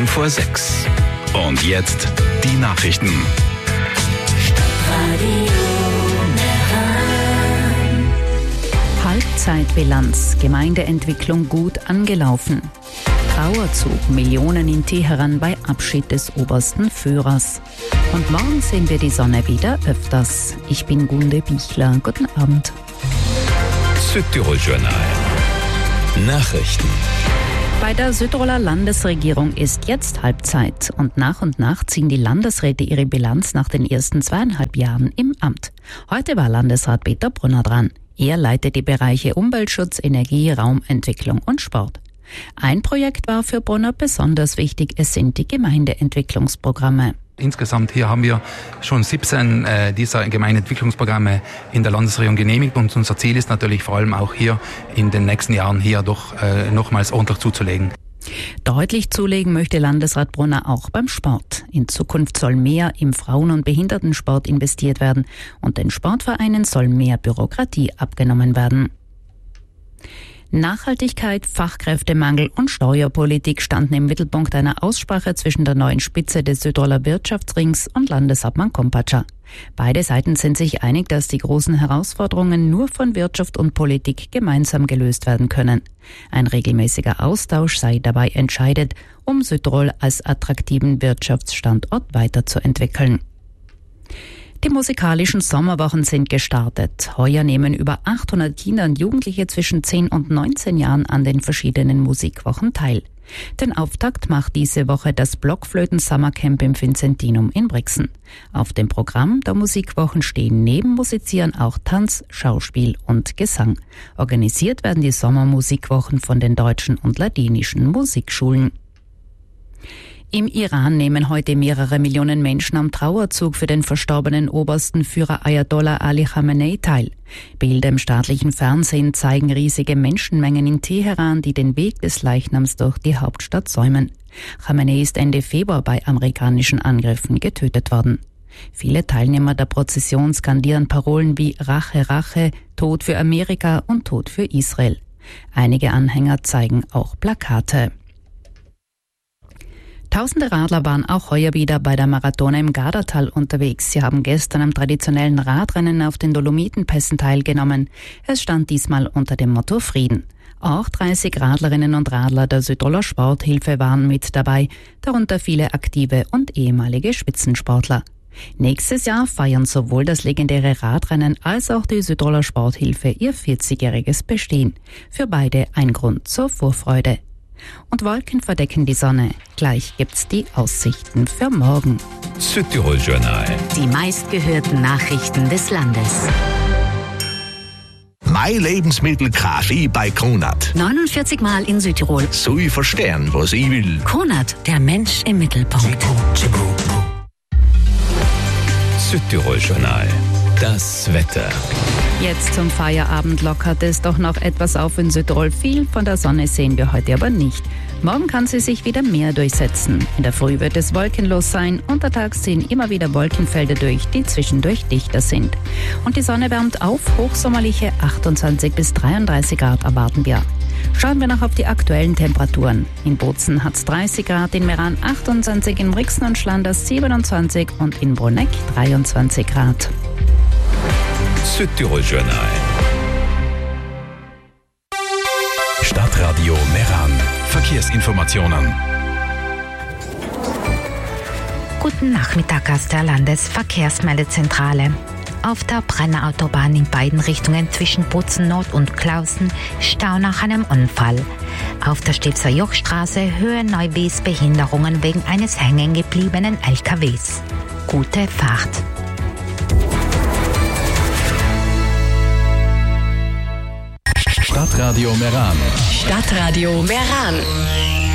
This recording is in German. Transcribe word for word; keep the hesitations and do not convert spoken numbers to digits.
fünf vor sechs. Und jetzt die Nachrichten. Halbzeitbilanz, Gemeindeentwicklung gut angelaufen. Trauerzug, Millionen in Teheran bei Abschied des obersten Führers. Und morgen sehen wir die Sonne wieder öfters. Ich bin Gunde Bichler. Guten Abend. Südtirol-Journal. Nachrichten. Bei der Südtiroler Landesregierung ist jetzt Halbzeit und nach und nach ziehen die Landesräte ihre Bilanz nach den ersten zweieinhalb Jahren im Amt. Heute war Landesrat Peter Brunner dran. Er leitet die Bereiche Umweltschutz, Energie, Raumentwicklung und Sport. Ein Projekt war für Brunner besonders wichtig, es sind die Gemeindeentwicklungsprogramme. Insgesamt hier haben wir schon siebzehn äh, dieser Gemeindeentwicklungsprogramme in der Landesregierung genehmigt und unser Ziel ist natürlich vor allem auch hier in den nächsten Jahren hier doch äh, nochmals ordentlich zuzulegen. Deutlich zulegen möchte Landesrat Brunner auch beim Sport. In Zukunft soll mehr im Frauen- und Behindertensport investiert werden und den Sportvereinen soll mehr Bürokratie abgenommen werden. Nachhaltigkeit, Fachkräftemangel und Steuerpolitik standen im Mittelpunkt einer Aussprache zwischen der neuen Spitze des Südtiroler Wirtschaftsrings und Landeshauptmann Kompatscher. Beide Seiten sind sich einig, dass die großen Herausforderungen nur von Wirtschaft und Politik gemeinsam gelöst werden können. Ein regelmäßiger Austausch sei dabei entscheidend, um Südtirol als attraktiven Wirtschaftsstandort weiterzuentwickeln. Die musikalischen Sommerwochen sind gestartet. Heuer nehmen über achthundert Kinder und Jugendliche zwischen zehn und neunzehn Jahren an den verschiedenen Musikwochen teil. Den Auftakt macht diese Woche das Blockflöten-Summercamp im Vincentinum in Brixen. Auf dem Programm der Musikwochen stehen neben Musizieren auch Tanz, Schauspiel und Gesang. Organisiert werden die Sommermusikwochen von den deutschen und ladinischen Musikschulen. Im Iran nehmen heute mehrere Millionen Menschen am Trauerzug für den verstorbenen obersten Führer Ayatollah Ali Khamenei teil. Bilder im staatlichen Fernsehen zeigen riesige Menschenmengen in Teheran, die den Weg des Leichnams durch die Hauptstadt säumen. Khamenei ist Ende Februar bei amerikanischen Angriffen getötet worden. Viele Teilnehmer der Prozession skandieren Parolen wie Rache, Rache, Tod für Amerika und Tod für Israel. Einige Anhänger zeigen auch Plakate. Tausende Radler waren auch heuer wieder bei der Marathona im Gardatal unterwegs. Sie haben gestern am traditionellen Radrennen auf den Dolomitenpässen teilgenommen. Es stand diesmal unter dem Motto Frieden. Auch dreißig Radlerinnen und Radler der Südtiroler Sporthilfe waren mit dabei, darunter viele aktive und ehemalige Spitzensportler. Nächstes Jahr feiern sowohl das legendäre Radrennen als auch die Südtiroler Sporthilfe ihr vierzigjähriges Bestehen. Für beide ein Grund zur Vorfreude. Und Wolken verdecken die Sonne. Gleich gibt's die Aussichten für morgen. Südtirol-Journal. Die meistgehörten Nachrichten des Landes. Mein Lebensmittel kaufe ich bei Kronat. neunundvierzig Mal in Südtirol. So ich verstehen, was ich will. Kronat, der Mensch im Mittelpunkt. Südtirol-Journal. Das Wetter. Jetzt zum Feierabend lockert es doch noch etwas auf in Südtirol. Viel von der Sonne sehen wir heute aber nicht. Morgen kann sie sich wieder mehr durchsetzen. In der Früh wird es wolkenlos sein. Untertags ziehen immer wieder Wolkenfelder durch, die zwischendurch dichter sind. Und die Sonne wärmt auf. Hochsommerliche achtundzwanzig bis dreiunddreißig Grad erwarten wir. Schauen wir noch auf die aktuellen Temperaturen. In Bozen hat es dreißig Grad, in Meran achtundzwanzig, in Brixen und Schlanders siebenundzwanzig und in Bruneck dreiundzwanzig Grad. Südtirol-Journal. Stadtradio Meran. Verkehrsinformationen. Guten Nachmittag aus der Landesverkehrsmeldezentrale. Auf der Brenner Autobahn in beiden Richtungen zwischen Bozen Nord und Klausen Stau nach einem Unfall. Auf der Stepser Jochstraße Höhe Neuwies Behinderungen wegen eines hängen gebliebenen L K Ws. Gute Fahrt. Stadtradio Meran. Stadtradio Meran.